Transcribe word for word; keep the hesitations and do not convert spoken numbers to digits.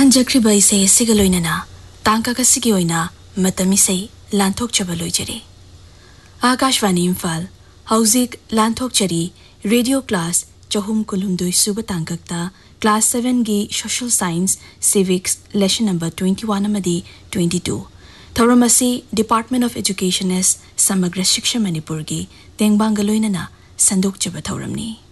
तांजख्रिबा इसे सिगा लोइनना तांका कसिगी ओइना मतमी से लांथोक चबा लोइजरी आकाशवाणी इम्फाल हौजिक लांथोक चरी रेडियो क्लास चहुम कुलुमदुई सुब तांककता क्लास सेवन गी social science civics lesson number twenty one अमदी twenty two थौरमसी department of education S समग्र शिक्षा मणिपुर गी तेंगबांग लोइनना संदोक चबा थौरमनी।